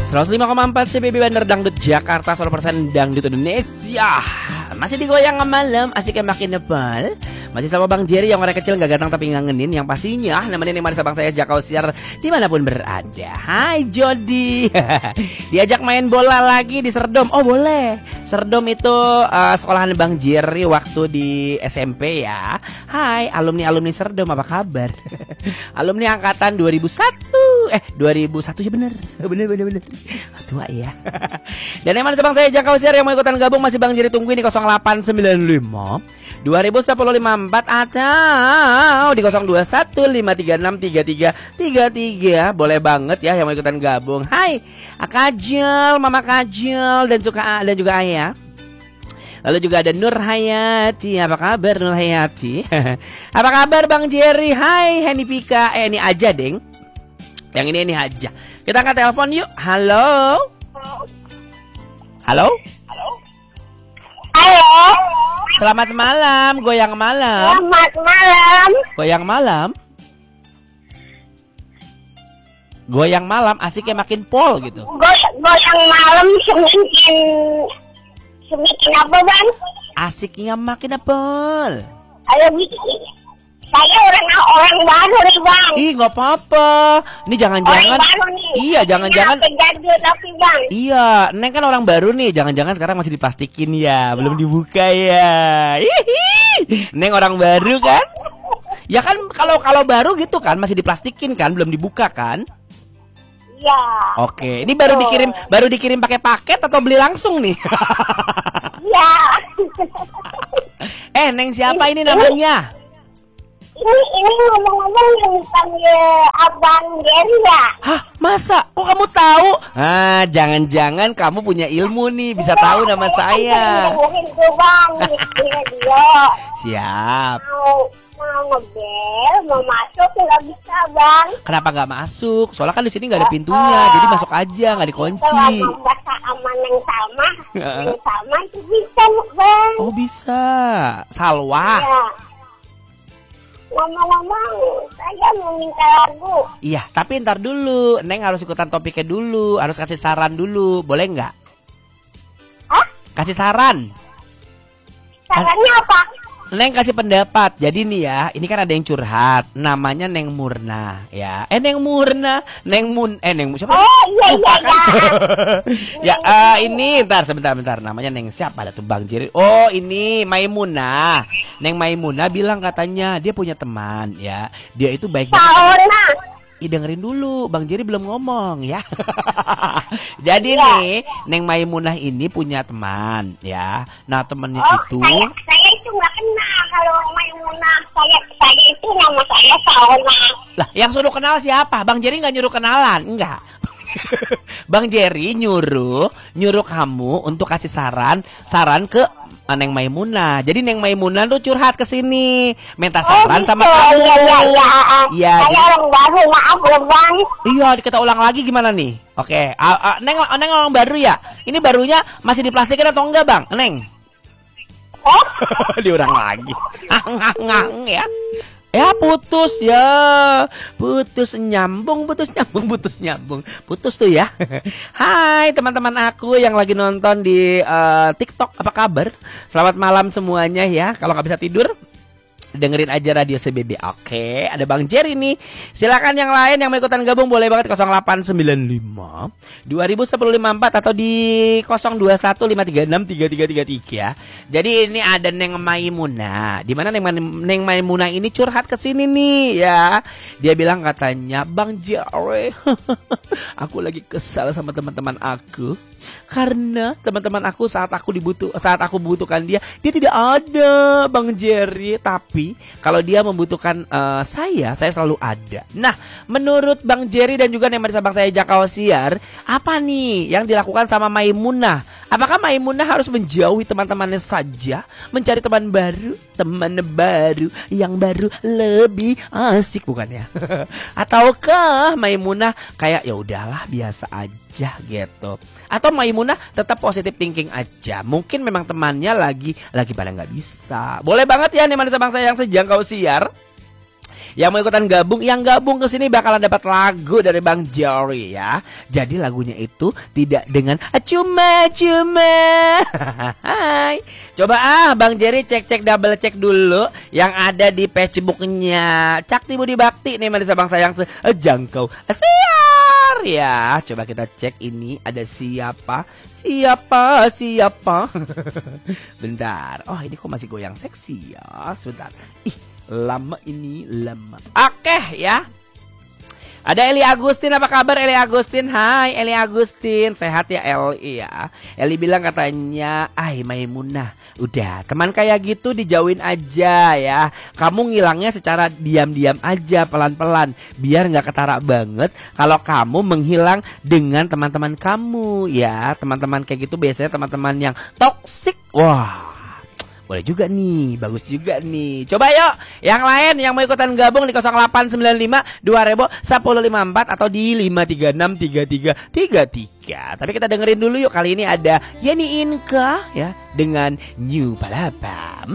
105,4 CBB Bandar Dangdut Jakarta, 100% Dangdut Indonesia. Masih digoyang malam, asiknya makin nepal. Masih sama Bang Jerry yang orang kecil gak ganteng tapi ngangenin. Yang pastinya nemenin Manis Abang saya Jakau Siar dimanapun berada. Hai Jody. Diajak main bola lagi di Serdom. Oh boleh. Serdom itu sekolahan Bang Jerry waktu di SMP ya. Hai alumni-alumni Serdom, apa kabar? Alumni angkatan 2001. 2001 ya bener. Bener. Tua ya. Dan yang Manis Abang saya Jakau Siar yang mau ikutan gabung masih Bang Jerry tungguin di 0895 201054 atau di 0215363333. Boleh banget ya yang mau ikutan gabung. Hai Kajel, Mama Kajel dan juga Ayah. Lalu juga ada Nur Hayati. Apa kabar Nur Hayati? Apa kabar Bang Jerry? Hai Henny Pika. Ini aja deng. Yang ini aja. Kita angkat telepon yuk. Halo. Halo. Selamat malam, goyang malam. Selamat malam. Goyang malam. Goyang malam asiknya makin pol gitu. Goyang malam semakin apa Bang? Asiknya makin pol. Ayo saya orang baru nih Bang. Ih nggak apa-apa. Ini jangan-jangan. Orang baru nih. Iya jangan-jangan. Tapi Bang. Iya, Neng kan orang baru nih. Jangan-jangan sekarang masih diplastikin ya, belum dibuka ya. Hihi. Neng orang baru kan? Ya kan kalau baru gitu kan masih diplastikin kan, belum dibuka kan? Iya. Oke, ini baru dikirim pakai paket atau beli langsung nih? Iya. Neng siapa ini namanya? Ini ngomong-ngomong yang dipanggil Abang Jerry ya? Hah, masa? Kok kamu tahu? Jangan-jangan kamu punya ilmu nih, bisa tahu nama saya. Mungkin tuh Bang, dia. Siap. Mau ngebel, mau masuk nggak bisa Bang. Kenapa nggak masuk? Soalnya kan di sini nggak ada pintunya, jadi masuk aja, nggak dikunci. Kalau bahasa aman yang sama itu bisa Bang. Oh bisa, Salwa. Ya. Ngomong-ngomong, saya mau minta lagu. Iya, tapi ntar dulu, Neng harus ikutan topiknya dulu, harus kasih saran dulu, boleh nggak? Hah? Kasih saran. Sarannya apa? Neng kasih pendapat. Jadi nih ya, ini kan ada yang curhat. Namanya Neng Murna ya. Neng Murna, Neng siapa? Oh iya. Ya, ini sebentar. Namanya Neng siapa? Ada tuh Bang Jerry. Oh, ini Maimunah. Neng Maimunah bilang katanya dia punya teman ya. Dia itu baik. Saona. Dengerin dulu, Bang Jerry belum ngomong ya. Jadi nih, Neng Maimunah ini punya teman ya. Nah, temannya itu saya itu nggak kenal kalau Maimunah. Saya itu nama saya Saona. Lah, yang suruh kenal siapa? Bang Jerry nggak nyuruh kenalan, enggak. Bang Jerry nyuruh kamu untuk kasih saran ke Neng Maimunah. Jadi Neng Maimunah tuh curhat ke sini, minta saran sama kamu. Iya. Saya orang baru, maaf ya Bang. Iya, kita ulang lagi gimana nih? Oke, Neng orang baru ya. Ini barunya masih diplastikin atau enggak, Bang? Neng. Oh? Diulang lagi. Ngang ya. Ya putus nyambung putus tuh ya. Hai teman-teman aku yang lagi nonton di TikTok, apa kabar? Selamat malam semuanya ya. Kalau nggak bisa tidur, dengerin aja radio CBB. Oke, ada Bang Jerry nih. Silakan yang lain yang mau ikutan gabung boleh banget 0895 201054 atau di 0215363333. Jadi ini ada Neng Maimunah. Di mana Neng Maimunah ini curhat ke sini nih ya. Dia bilang katanya, "Bang Jerry, aku lagi kesal sama teman-teman aku. Karena teman-teman aku saat aku membutuhkan dia tidak ada Bang Jerry. Tapi kalau dia membutuhkan saya selalu ada." Nah, menurut Bang Jerry dan juga Neng Manis Abang saya Jakau Siar, apa nih yang dilakukan sama Maimunah? Apakah Maimunah harus menjauhi teman-temannya saja, mencari teman baru yang baru lebih asik bukan ya? Ataukah Maimunah kayak ya udahlah biasa aja gitu? Atau Maimunah tetap positive thinking aja? Mungkin memang temannya lagi pada nggak bisa. Boleh banget ya nih Manis Abang saya yang sejangkau siar. Yang mau ikutan gabung, yang gabung ke sini bakalan dapat lagu dari Bang Jerry ya. Jadi lagunya itu tidak dengan cuma-cuma. Hai. Coba Bang Jerry cek double cek dulu yang ada di Facebooknya Cakti Budi Bakti nih Marisa Bang sayang jangkau siar ya. Coba kita cek ini ada siapa. Bentar. Oh ini kok masih goyang seksi ya. Sebentar. Ih lama ini lama. Oke ya. Ada Eli Agustin, apa kabar Eli Agustin? Hai Eli Agustin, sehat ya Eli ya. Eli bilang katanya, Maimunah, udah teman kayak gitu dijauhin aja ya. Kamu ngilangnya secara diam-diam aja, pelan-pelan, biar nggak ketara banget kalau kamu menghilang dengan teman-teman kamu ya. Teman-teman kayak gitu biasanya teman-teman yang toksik. Wah. Boleh juga nih, bagus juga nih. Coba yuk, yang lain yang mau ikutan gabung di 0895 2000 1054 atau di 5363333. Tapi kita dengerin dulu yuk, kali ini ada Yeni Inka ya dengan New Palapa.